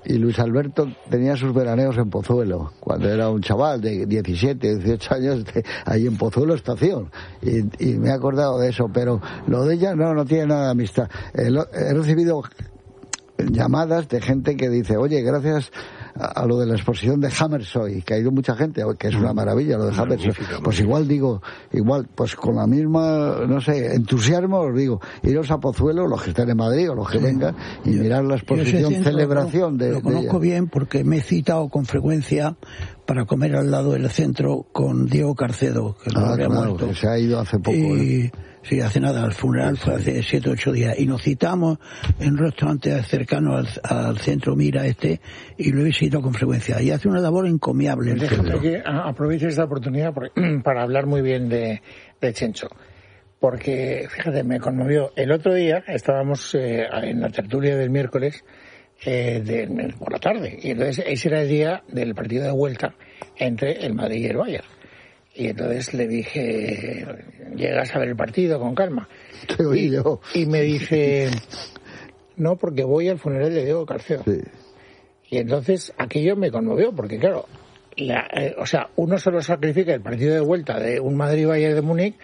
Y Luis Alberto tenía sus veraneos en Pozuelo, cuando era un chaval de 17, 18 años, ahí en Pozuelo Estación. Y me he acordado de eso, pero lo de ella no tiene nada de amistad. He recibido llamadas de gente que dice, oye, gracias a lo de la exposición de Hammershøi, que ha ido mucha gente, que es una maravilla lo de Hammershøi, pues igual pues con la misma, no sé, entusiasmo os digo, iros a Pozuelo, los que estén en Madrid o los que vengan, y mirar la exposición, celebración de... Lo conozco bien porque me he citado con frecuencia para comer al lado del centro con Diego Carcedo, que lo habría muerto. Que se ha ido hace poco. Sí, hace nada, el funeral fue hace 7 o 8 días. Y nos citamos en un restaurante cercano al centro Mira y lo he visitado con frecuencia. Y hace una labor encomiable. Déjame que aproveche esta oportunidad para hablar muy bien de Chencho. Porque, fíjate, me conmovió. El otro día estábamos en la tertulia del miércoles por la tarde. Y entonces ese era el día del partido de vuelta entre el Madrid y el Bayern. Y entonces le dije, llegas a ver el partido con calma. Te oí yo. Y me dice, no, porque voy al funeral de Diego Carcedo. Sí. Y entonces aquello me conmovió, porque claro, uno solo sacrifica el partido de vuelta de un Madrid-Bayern de Múnich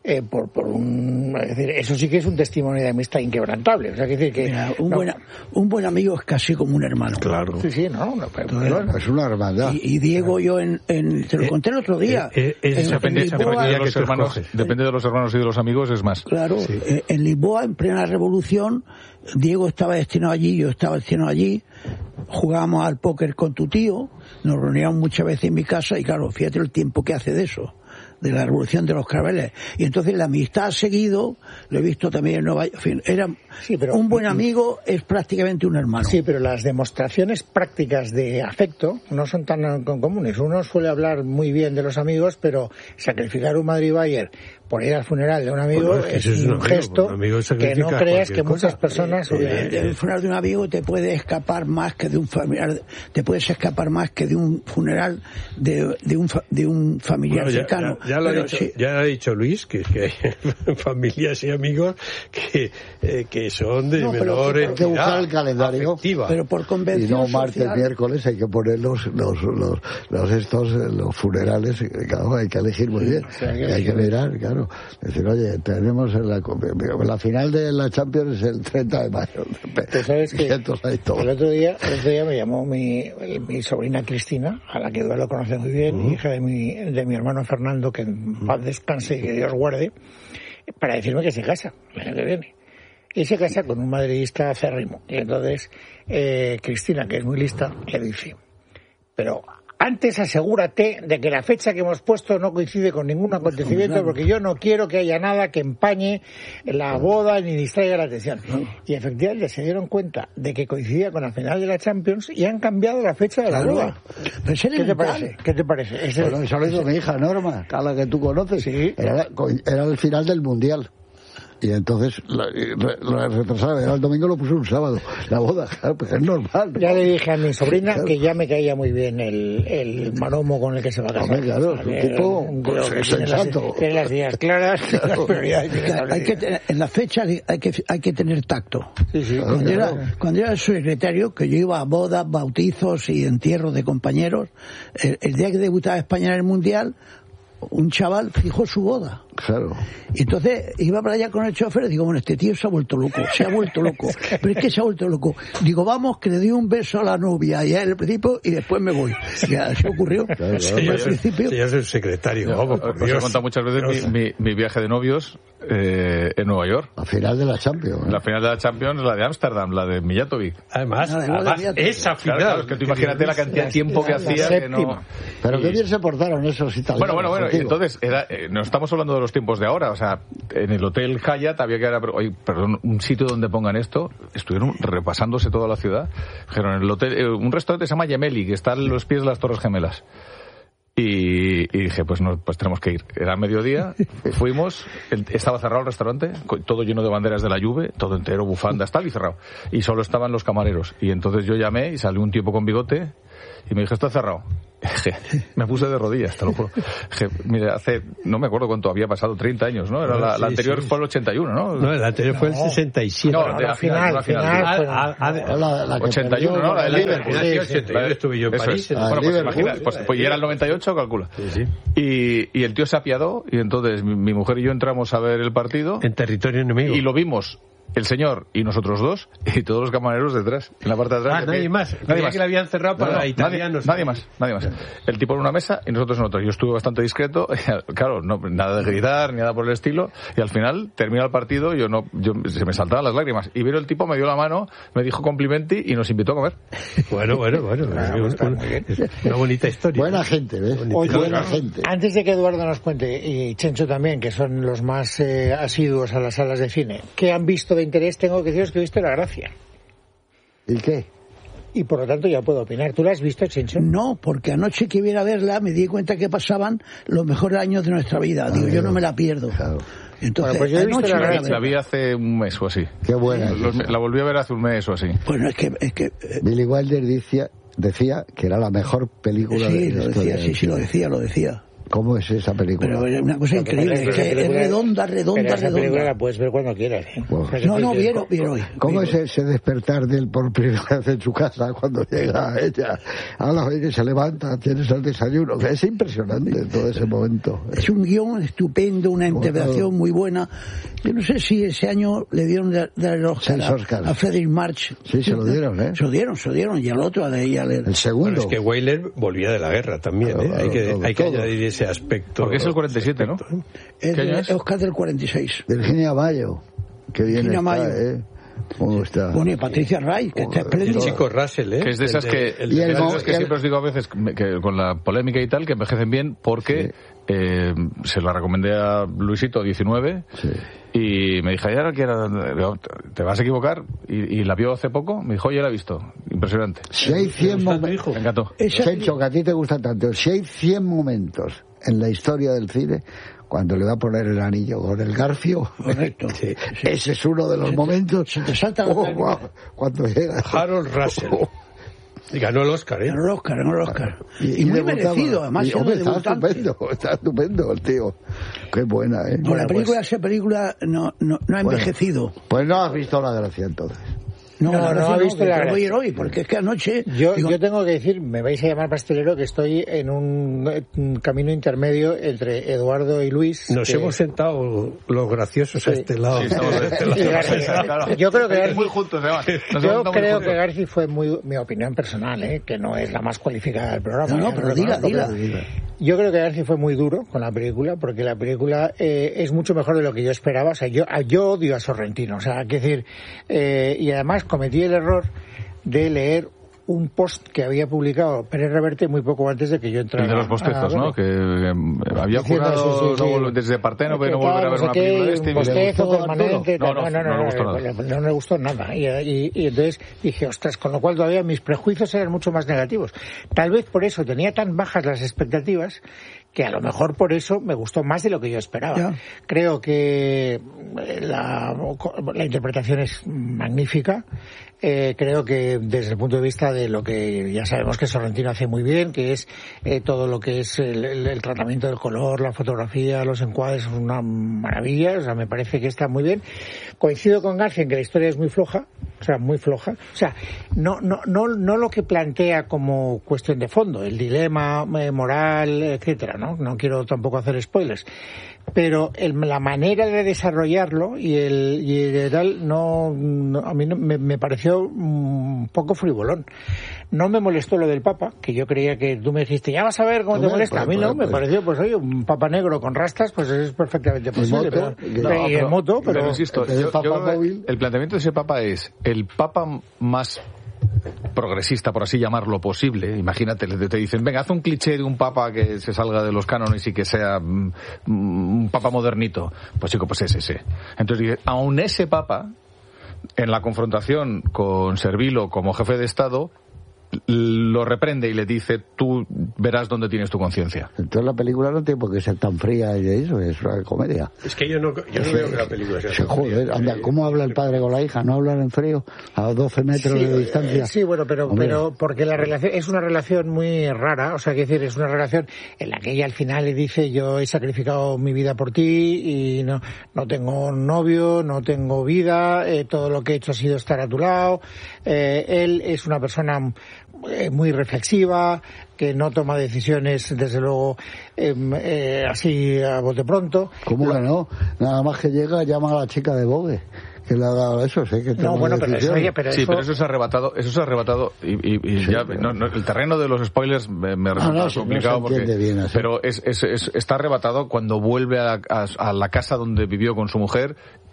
es decir, eso sí que es un testimonio de amistad inquebrantable. O sea, que decir que mira, un buen amigo es casi como un hermano. Claro. Sí, pero es una hermandad. Y Diego, yo te lo conté el otro día. Depende de los hermanos y de los amigos, es más. Claro, sí. En Lisboa, en plena revolución, Diego estaba destinado allí, yo estaba destinado allí. Jugábamos al póker con tu tío, nos reuníamos muchas veces en mi casa y claro, fíjate el tiempo que hace de eso, de la revolución de los claveles. Y entonces la amistad ha seguido, lo he visto también en Nueva York, en fin, era un buen amigo, es prácticamente un hermano. Sí, pero las demostraciones prácticas de afecto no son tan comunes. Uno suele hablar muy bien de los amigos, pero sacrificar un Madrid-Bayern por ir al funeral de un amigo es un gesto que no creas que muchas personas... El funeral de un amigo te puede escapar más que de un familiar, te puedes escapar más que de un funeral de un familiar cercano. Ya ha dicho Luis que hay familias y amigos que son de menor entidad. Hay que buscar el calendario. Afectiva. Pero por convención y no martes, social, miércoles hay que poner los funerales, claro, hay que elegir muy bien. Hay que mirar, claro. Decir, oye, tenemos la final de la Champions el 30 de mayo. Tú sabes que el otro día me llamó mi sobrina Cristina, a la que lo conoce muy bien, hija de mi hermano Fernando, que en paz descanse y que Dios guarde, para decirme que se casa el año que viene. Y se casa con un madridista acérrimo. Y entonces Cristina, que es muy lista, le dice, pero antes asegúrate de que la fecha que hemos puesto no coincide con ningún acontecimiento, porque yo no quiero que haya nada que empañe la boda ni distraiga la atención. Y efectivamente se dieron cuenta de que coincidía con la final de la Champions y han cambiado la fecha de la boda. ¿Qué te parece? Bueno, eso lo hizo mi hija Norma, a la que tú conoces. Sí. Era el final del Mundial. Y entonces lo retrasaron, el domingo lo puso un sábado, la boda, claro, pues es normal, ¿no? Ya le dije a mi sobrina que ya me caía muy bien el maromo con el que se va a casar. Claro, es un tipo sensato. Tiene las ideas claras, las prioridades. En la fecha hay que tener tacto. Sí, cuando era secretario, que yo iba a bodas, bautizos y entierros de compañeros, el día que debutaba España en el Mundial, un chaval fijó su boda. Claro. Y entonces iba para allá con el chofer y digo, bueno, este tío se ha vuelto loco. Pero es que se ha vuelto loco. Digo, vamos, que le di un beso a la novia y a él al principio y después me voy. Ya se ocurrió. Claro. Al principio. Ya es el secretario. Os he contado muchas veces mi viaje de novios en Nueva York. La final de la Champions. La final de la Champions, la de Ámsterdam, la de Mijatovic. Además esa final. Claro, es que tú imagínate la cantidad de tiempo que hacía que no... Pero qué bien se portaron esos italianos. Bueno, y entonces, no estamos hablando de los tiempos de ahora, o sea, en el Hotel Hyatt había que un sitio donde pongan esto, estuvieron repasándose toda la ciudad, dijeron, en el hotel, un restaurante se llama Gemelli, que está a los pies de las Torres Gemelas. Y dije, pues tenemos que ir. Era mediodía, fuimos, estaba cerrado el restaurante, todo lleno de banderas de la Juve, todo entero, bufandas, tal, y cerrado. Y solo estaban los camareros. Y entonces yo llamé y salió un tipo con bigote Y me dijo, está cerrado. Me puse de rodillas, te lo juro. Mire, no me acuerdo cuánto había pasado, 30 años, ¿no? Era la anterior fue el 81, ¿no? No, la anterior fue el 67. No, la final. La 81, ¿no? La del Liverpool. Sí, 81 estuve yo en París. Bueno, pues imagina, pues ya era el 98, calcula. Sí. Y el tío se apiadó, y entonces mi mujer y yo entramos a ver el partido. En territorio enemigo. Y lo vimos. El señor y nosotros dos, y todos los camareros detrás, en la parte de atrás. Nadie más. Nadie más. Que la habían cerrado para italianos. Nadie más. El tipo en una mesa y nosotros en otra. Yo estuve bastante discreto, claro, no, nada de gritar, ni nada por el estilo, y al final termina el partido, se me saltaban las lágrimas. Y vino el tipo, me dio la mano, me dijo complimenti y nos invitó a comer. Bueno. Una bonita historia. Buena gente, ¿ves? Buena gente. Antes de que Eduardo nos cuente, y Chencho también, que son los más asiduos a las salas de cine, ¿qué han visto de interés? Tengo que deciros que he visto La Gracia. ¿Y qué? Y por lo tanto ya puedo opinar. ¿Tú la has visto, Chencho? No, porque anoche que iba a verla me di cuenta que pasaban los mejores años de nuestra vida. Digo, yo no me la pierdo. Claro. Entonces, pues yo he visto la vi hace un mes o así. Qué buena. La volví a ver hace un mes o así. Bueno, es que Billy Wilder decía que era la mejor película de la historia. Sí, lo decía. ¿Cómo es esa película? Pero es una cosa increíble, es que es redonda. Esa película la puedes ver cuando quieras. No, vieron hoy. ¿Cómo es ese despertar de él por primera vez en su casa cuando llega ella? A la vez que se levanta, tienes el desayuno. Es impresionante todo ese momento. Es un guión estupendo, una interpretación muy buena. Yo no sé si ese año le dieron el Oscar a Frederick March. Sí, se lo dieron, ¿eh? Se lo dieron, y al otro el segundo. Bueno, es que Wyler volvía de la guerra también, ¿eh? Hay que añadir ese aspecto. Porque es el 47, ¿no? Es el Oscar del 46. Virginia Mayo. Qué bien Virginia está, Mayo. ¿eh? ¿Cómo está? Bueno, y Patricia Ray, que está espléndido. El chico Russell, ¿eh? Que es de esas que siempre os digo a veces, que con la polémica y tal, que envejecen bien porque se la recomendé a Luisito 19 y me dijo, ¿y ahora qué era? ¿Te vas a equivocar? Y la vio hace poco, me dijo, ya la he visto. Impresionante. Si hay 100 momentos... Me encantó. Chencho, que a ti te gusta tanto, si hay 100 momentos en la historia del cine, cuando le va a poner el anillo con el garfio, correcto. Ese es uno de los momentos. Se te salta cuando llega Harold Russell. Y ganó el Oscar, ¿eh? Ganó el Oscar. Y muy merecido, además. Está estupendo el tío. Qué buena, ¿eh? No, esa película no ha envejecido. Pues no has visto La Gracia, entonces. No ha visto La Gracia hoy, porque es que anoche... Yo tengo que decir, me vais a llamar pastelero, que estoy en un camino intermedio entre Eduardo y Luis. Nos hemos sentado los graciosos a este lado. Sí, estamos a este lado. Yo creo que muy juntos, yo creo que Garci fue mi opinión personal, que no es la más cualificada del programa. No, pero dila. Yo creo que Garci fue muy duro con la película, porque la película es mucho mejor de lo que yo esperaba. O sea, yo odio a Sorrentino, o sea, quiero decir, y además cometí el error de leer un post que había publicado Pérez Reverte muy poco antes de que yo entrara. El de los bostezos, ¿no? Que había jurado desde Parténope no volver a ver una película de este. Un bostezo permanente. No me gustó nada. Y entonces dije, ostras, con lo cual todavía mis prejuicios eran mucho más negativos. Tal vez por eso tenía tan bajas las expectativas que a lo mejor por eso me gustó más de lo que yo esperaba. Yeah. Creo que la interpretación es magnífica. Creo que desde el punto de vista de lo que ya sabemos que Sorrentino hace muy bien, que es todo lo que es el tratamiento del color, la fotografía, los encuadres, es una maravilla. O sea, me parece que está muy bien. Coincido con García en que la historia es muy floja, o sea, no lo que plantea como cuestión de fondo, el dilema moral, etcétera, no quiero tampoco hacer spoilers, pero la manera de desarrollarlo y el tal a mí me pareció un poco frivolón. No me molestó lo del Papa, que yo creía que tú me dijiste, ya vas a ver cómo te molesta. A mí no, me pareció, pues oye, un Papa negro con rastas, pues es perfectamente posible. Y en moto, pero insisto, el planteamiento de ese Papa es el Papa más progresista, por así llamarlo, posible. Imagínate, te dicen, venga, haz un cliché de un papa que se salga de los cánones y que sea un papa modernito. Pues chico, pues es ese. Entonces, aún ese papa, en la confrontación con Servilo como jefe de Estado, lo reprende y le dice, tú verás dónde tienes tu conciencia. Entonces la película no tiene por qué ser tan fría y eso, es una comedia. Es que yo no veo que la película sea tan joder, fría. anda, ¿cómo habla el padre con la hija? ¿No hablan en frío? A 12 metros de distancia. Sí, bueno, pero porque la relación es una relación muy rara, o sea, quiero decir, es una relación en la que ella al final le dice, yo he sacrificado mi vida por ti y no tengo novio, no tengo vida, todo lo que he hecho ha sido estar a tu lado. Él es una persona muy reflexiva, que no toma decisiones, desde luego, así a bote pronto. ¿Cómo que no? Nada más que llega, llama a la chica de Vogue, que le ha dado eso, sé que no, bueno, pero eso es arrebatado y ya el terreno de los spoilers me resulta complicado pero está arrebatado cuando vuelve a la casa donde vivió con su mujer.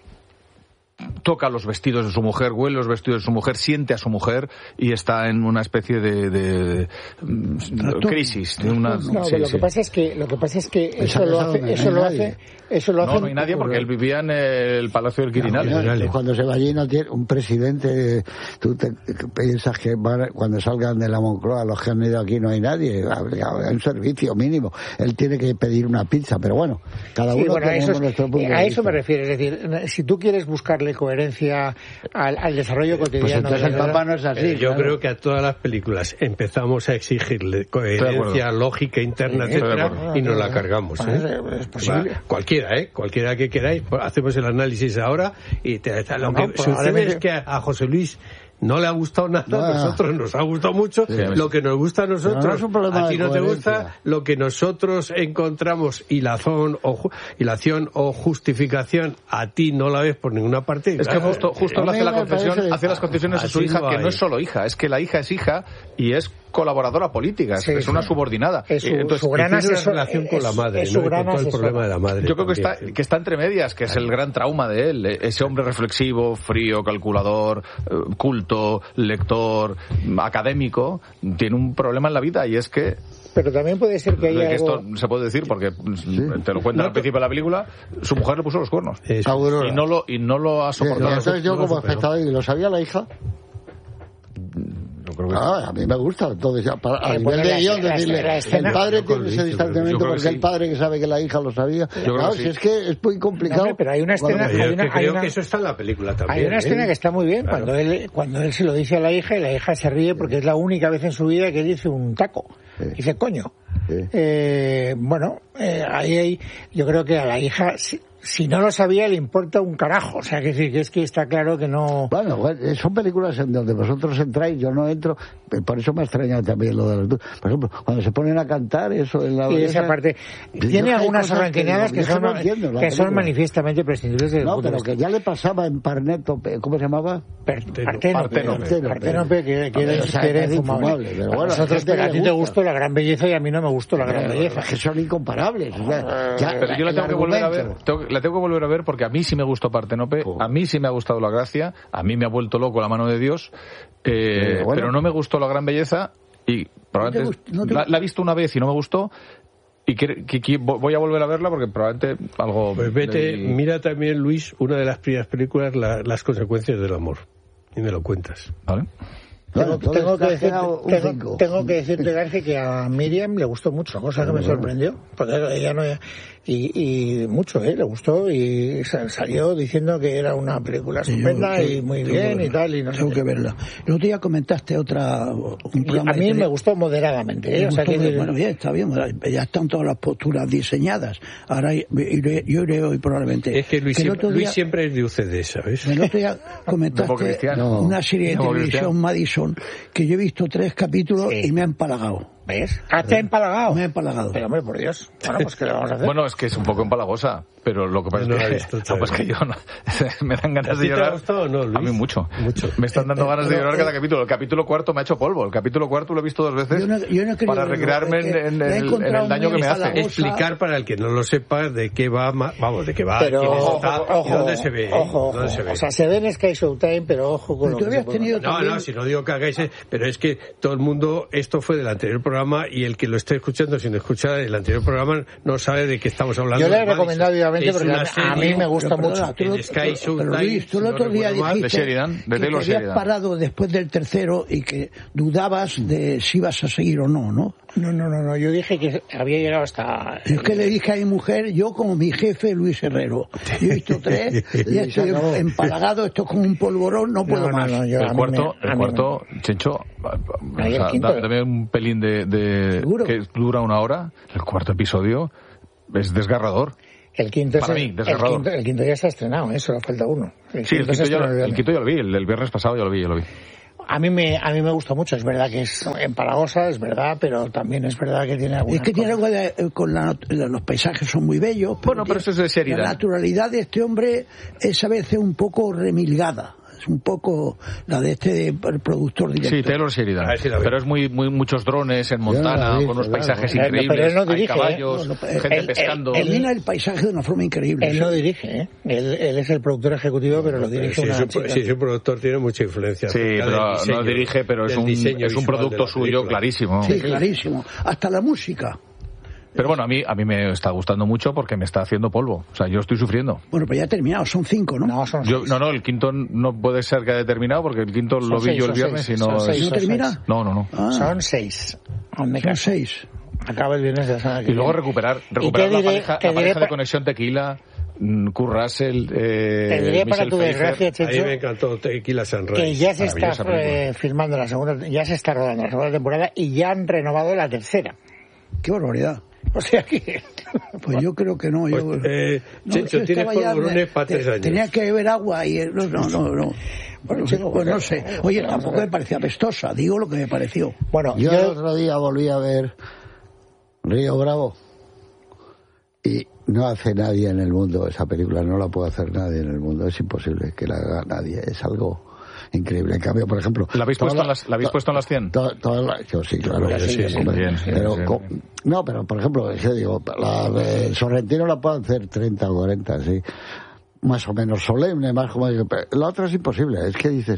Toca los vestidos de su mujer, huele los vestidos de su mujer, siente a su mujer y está en una especie de crisis. Lo que pasa es que eso lo hace. No hay nadie porque él vivía en el Palacio del Quirinal. Cuando se va allí no tiene un presidente. Tú piensas que cuando salgan de la Moncloa los que han ido aquí no hay nadie. Hay un servicio mínimo. Él tiene que pedir una pizza, pero bueno, cada uno tenemos nuestro punto de vista. A eso me refiero, es decir, si tú quieres buscarle coherencia al desarrollo cotidiano. Pues entonces el Papa no es así. Yo creo que a todas las películas empezamos a exigirle coherencia lógica interna, etcétera, y nos la cargamos. Es posible. Cualquiera que queráis, hacemos el análisis ahora y lo que sucede es que a José Luis no le ha gustado nada, a nosotros nos ha gustado mucho, lo que nos gusta a nosotros, a ti no te gusta, lo que nosotros encontramos hilación o justificación, a ti no la ves por ninguna parte. Es que justo le hace la confesión, hace las confesiones a su hija, que no es solo hija, es que la hija es hija y es colaboradora política, es una subordinada. Entonces, su gran relación con la madre, ¿no? Con todo el problema de la madre. Yo creo que está entre medias, que es el gran trauma de él, ese hombre reflexivo, frío, calculador, culto, lector, académico, tiene un problema en la vida y es que... Pero también puede ser que haya algo... Esto se puede decir porque te lo cuentan al principio de la película, su mujer le puso los cuernos y no lo ha soportado. Entonces yo como espectador, ¿y lo sabía la hija? A mí me gusta, entonces a nivel de guión decirle el padre tiene ese distanciamiento porque el padre que sabe que la hija lo sabía. Si es que es muy complicado. No, pero hay una escena, creo que eso está en la película también. Hay una escena que está muy bien, claro. cuando él se lo dice a la hija y la hija se ríe porque es la única vez en su vida que dice un taco. Dice coño. Ahí yo creo que a la hija, si no lo sabía, le importa un carajo. O sea, que es que está claro que no... Bueno, son películas en donde vosotros entráis, yo no entro, por eso me ha extrañado también lo de los... Por ejemplo, cuando se ponen a cantar, eso en la... Y esa parte... Tiene algunas arranqueñadas que son manifiestamente prescindibles del No, pero que ya le pasaba en Parnétope, ¿cómo se llamaba? Parténope, que era infumable. Pero bueno, a ti te gustó La Gran Belleza y a mí no me gustó La Gran Belleza. Que son incomparables. Pero yo la tengo que volver a ver. La tengo que volver a ver porque a mí sí me gustó Parténope, a mí sí me ha gustado La Gracia, a mí me ha vuelto loco La Mano de Dios, pero no me gustó La Gran Belleza y probablemente la he visto una vez y no me gustó y voy a volver a verla porque probablemente algo... Pues mira también, Luis, una de las primeras películas, Las consecuencias del amor, y me lo cuentas. ¿Vale? Tengo que decirte, García, que a Miriam le gustó mucho, cosa que me sorprendió, porque ella no... Y mucho, le gustó y salió diciendo que era una película estupenda y muy bien y tal, y no sé. Tengo que verla. El otro día comentaste un programa. A mí me gustó moderadamente. Bueno, bien, está bien, ya están todas las posturas diseñadas. Ahora yo iré hoy probablemente. Es que Luis siempre es de UCD, ¿sabes? El otro día comentaste una serie de televisión, Madison, que yo he visto 3 capítulos y me ha empalagado. ¿Ves? ¿Te ha empalagado? Me ha empalagado. Pero hombre, por Dios. Bueno, pues ¿qué le vamos a hacer? Bueno, es que es un poco empalagosa, pero lo que pasa es que yo no, me dan ganas de llorar. ¿Te ha gustado o no, Luis? A mí mucho. Me están dando ganas de llorar cada capítulo. El capítulo 4 me ha hecho polvo. El capítulo 4 lo he visto 2 veces para recrearme en el daño que me hace. Explicar para el que no lo sepa de qué va, de qué va, pero, quién está y dónde se ve. Ojo. O sea, se ve en Sky Showtime, pero ojo con lo que tú habías tenido No, si no digo que hagáis, pero es que todo el mundo, esto fue del anterior programa programa y el que lo esté escuchando sin escuchar el anterior programa no sabe de qué estamos hablando. Yo le he recomendado vivamente porque a mí me gusta mucho. Pero Luis, tú el otro día dijiste que te habías parado después del tercero y que dudabas de si ibas a seguir o no, ¿no? No, yo dije que había llegado hasta... Es que le dije a mi mujer, yo como mi jefe Luis Herrero, yo he visto 3, ya estoy empalagado, esto es como un polvorón, no puedo más. El cuarto, Chencho, dame un pelín de que dura 1 hora, el cuarto episodio es desgarrador. El quinto para mí, desgarrador. El quinto ya está estrenado, solo falta uno. El quinto ya lo vi, el viernes pasado ya lo vi. A mí me gusta mucho, es verdad que es empalagosa, es verdad, pero también es verdad que tiene alguna... Es que tiene algo los paisajes son muy bellos, pero eso es de seriedad. La naturalidad de este hombre es a veces un poco remilgada. Es un poco la de este productor director. Sí, Taylor Sheridan. Pero es muchos drones en Montana, con unos paisajes increíbles. Pero él no dirige, hay caballos, gente pescando. Él llena el paisaje de una forma increíble. Él no dirige, Él es el productor ejecutivo, pero lo dirige Sí, su productor tiene mucha influencia. Sí, pero no dirige, pero es un producto suyo clarísimo. Sí, clarísimo. Hasta la música. Pero bueno, a mí me está gustando mucho porque me está haciendo polvo. O sea, yo estoy sufriendo. Bueno, pero ya ha terminado, son 5, ¿no? No, son 6. No, el quinto no puede ser que haya terminado porque el quinto lo vi yo el viernes y no... ¿No termina? No. Son 6. Son 6. Acaba el viernes de la semana que viene. Y luego recuperar la pareja de Conexión Tequila, Kurt Russell, te diré para tu desgracia, Checho, a mí me encantó Tequila Sunrise. Que ya se está filmando ya se está rodando la segunda temporada y ya han renovado la tercera. ¡Qué barbaridad! O sea que... Pues yo creo que no. Checho, tienes polvorones para 3 años. Tenía que beber agua y... No. Bueno, no sé. Oye, tampoco me parecía apestosa. Digo lo que me pareció. Bueno, yo el otro día volví a ver Río Bravo y no hace nadie en el mundo esa película. No la puede hacer nadie en el mundo. Es imposible que la haga nadie. Es algo... increíble. En cambio, por ejemplo... ¿La habéis puesto en las 100? Yo sí, claro. Pero, por ejemplo, la de Sorrentino la pueden hacer 30 o 40, sí. Más o menos solemne, más como... La otra es imposible. Es que dices...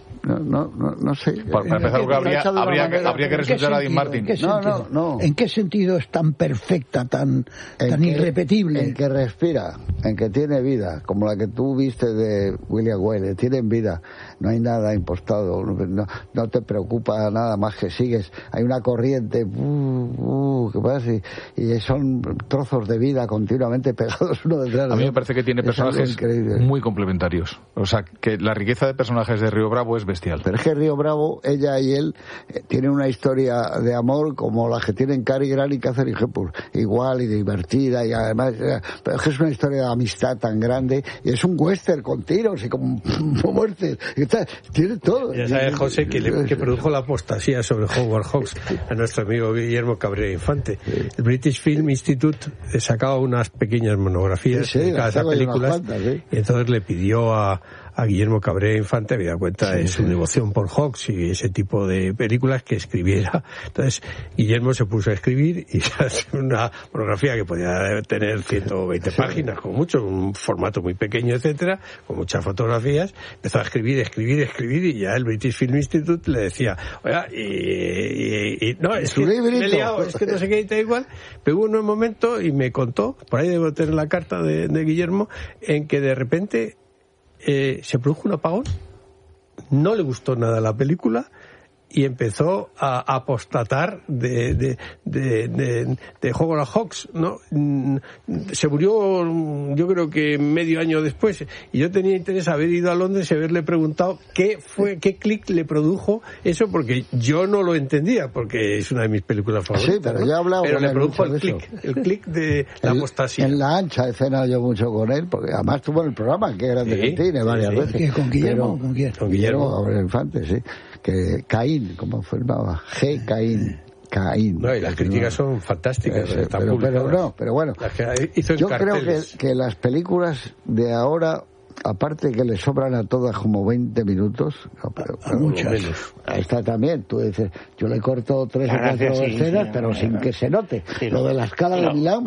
No sé. Para empezar, habría que resucitar a Dean Martin. No. ¿En qué sentido es tan perfecta, tan irrepetible? En que respira, en que tiene vida, como la que tú viste de William Wyler. Tienen vida, no hay nada impostado, no te preocupa nada más que sigues. Hay una corriente, que pasa y son trozos de vida continuamente pegados uno detrás de otro. A mí me parece que tiene personajes muy complementarios. O sea, que la riqueza de personajes de Río Bravo es bestial. Pero es que Río Bravo, ella y él tienen una historia de amor como la que tienen Cary Grant y Catherine Hepburn, igual y divertida y además, pero es que es una historia de amistad tan grande y es un western con tiros y con muertes, tiene todo. Ya sabes, José, que produjo la apostasía sobre Howard Hawks a nuestro amigo Guillermo Cabrera Infante. El British Film Institute sacaba unas pequeñas monografías dedicadas a películas y entonces le pidió a Guillermo Cabrera Infante, había cuenta de su devoción por Hawks y ese tipo de películas, que escribiera. Entonces Guillermo se puso a escribir y hace una monografía que podía tener 120 páginas, con mucho, un formato muy pequeño, etcétera, con muchas fotografías. Empezó a escribir y ya el British Film Institute le decía, oiga, no, es que me he liado, es que no sé qué, y tal igual. Pero hubo un momento, y me contó, por ahí debo tener la carta de Guillermo, en que de repente se produjo un apagón, no le gustó nada la película y empezó a apostatar de Howard Hawks, ¿no? Se murió, yo creo que medio año después, y yo tenía interés en haber ido a Londres y haberle preguntado qué clic le produjo eso, porque yo no lo entendía, porque es una de mis películas favoritas. Sí, pero yo he hablado pero con le él produjo el clic de la apostasía. En La Ancha he cenado yo mucho con él, porque además estuvo en el programa, que era de Argentina varias veces. ¿Con Guillermo? ¿Con quién? Con Guillermo Cabrera Infante, sí. Que Caín, como formaba, Caín. No, y las críticas son fantásticas. Pero bueno, yo creo que las películas de ahora, aparte que le sobran a todas como 20 minutos, a muchas. Esta también, tú dices, yo le corto 3 o 4 escenas, pero sin que se note. Lo de la escala de Milán,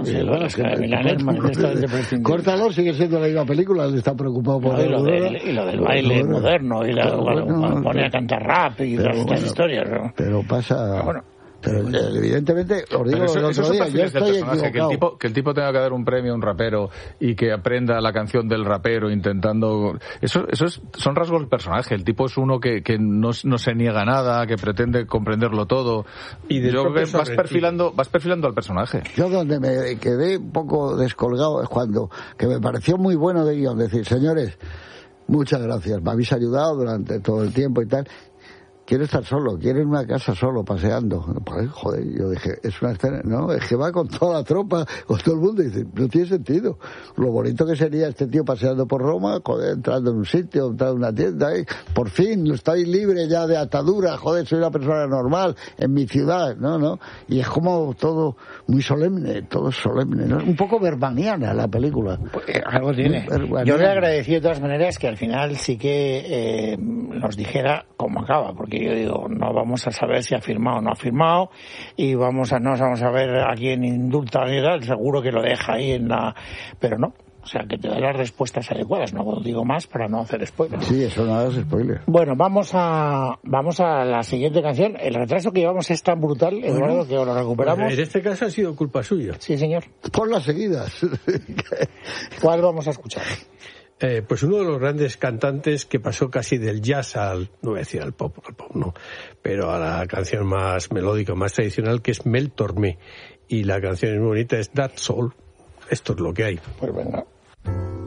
córtalo, sigue siendo la misma película, él está preocupado por y lo del baile moderno, y pone a cantar rap y todas estas historias. Pero pasa... Pero evidentemente, os digo, eso, el otro día, yo estoy equivocado. Que el tipo tenga que dar un premio a un rapero y que aprenda la canción del rapero intentando... Eso son rasgos del personaje. El tipo es uno que no se niega a nada, que pretende comprenderlo todo. Y yo creo que vas perfilando al personaje. Yo donde me quedé un poco descolgado es cuando, que me pareció muy bueno de guión, decir, señores, muchas gracias, me habéis ayudado durante todo el tiempo y tal. Quiero estar solo, quiero ir a una casa solo, paseando. Pues, joder, yo dije, es una escena, no, es que va con toda la tropa, con todo el mundo, y dice, no tiene sentido. Lo bonito que sería este tío paseando por Roma, joder, entrando en un sitio, entrando en una tienda, por fin, estoy libre ya de atadura, joder, soy una persona normal en mi ciudad, no, y es como todo muy solemne, todo es solemne, ¿no? Un poco berbaniana la película. Pues, algo tiene. Yo le agradecí de todas maneras que al final sí que nos dijera cómo acaba, porque yo digo, no vamos a saber si ha firmado o no ha firmado, y no vamos a ver a quién indulta ni tal, seguro que lo deja ahí pero no. O sea, que te da las respuestas adecuadas, no digo más para no hacer spoilers. Sí, eso no hagas spoilers. Bueno, vamos a la siguiente canción. El retraso que llevamos es tan brutal, Eduardo, que lo recuperamos. Pues en este caso ha sido culpa suya. Sí, señor. Ponlas seguidas. ¿Cuál vamos a escuchar? Pues uno de los grandes cantantes que pasó casi del jazz no voy a decir al pop no, pero a la canción más melódica, más tradicional, que es Mel Tormé. Y la canción es muy bonita, es That's All. Esto es lo que hay. Pues venga.